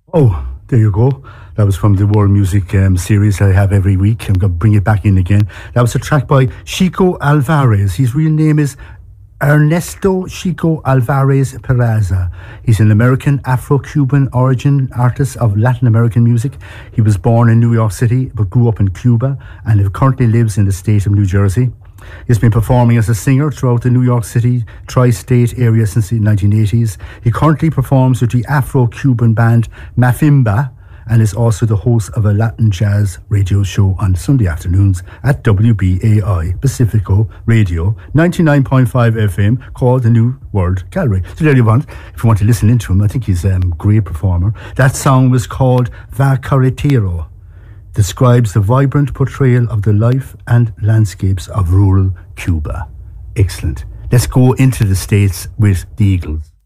Oh, there you go. That was from the world music series I have every week. I'm going to bring it back in again. That was a track by Chico Alvarez. His real name is Ernesto Chico Alvarez Peraza. He's an American Afro-Cuban origin artist of Latin American music. He was born in New York City but grew up in Cuba and currently lives in the state of New Jersey. He's been performing as a singer throughout the New York City tri-state area since the 1980s. He currently performs with the Afro-Cuban band Mafimba and is also the host of a Latin jazz radio show on Sunday afternoons at WBAI Pacifico Radio 99.5 FM called The New World Gallery. So there you want, if you want to listen into him, I think he's a great performer. That song was called Va Carretero. Describes the vibrant portrayal of the life and landscapes of rural Cuba. Excellent. Let's go into the States with the Eagles.